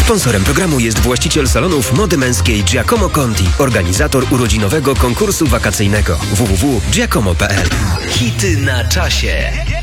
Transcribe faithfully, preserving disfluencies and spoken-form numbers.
Sponsorem programu jest właściciel salonów mody męskiej Giacomo Conti, organizator urodzinowego konkursu wakacyjnego w w w kropka giacomo kropka p l. Hity na czasie.